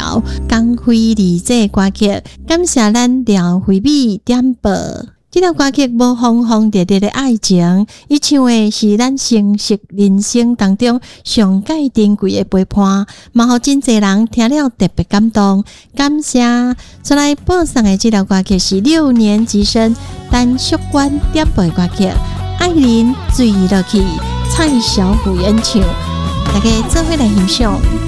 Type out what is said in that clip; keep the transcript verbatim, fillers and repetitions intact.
调光辉丽这歌曲，感谢咱廖惠美点播。这条歌曲无疯疯烈烈的爱情，伊唱的是咱成熟人生当中上界珍贵的陪伴，嘛互真侪人听了特别感动。感谢出来播送的这条歌曲是六年级生单淑娟点播的歌曲《爱人醉落去》，蔡小虎演唱，大家做伙来欣赏。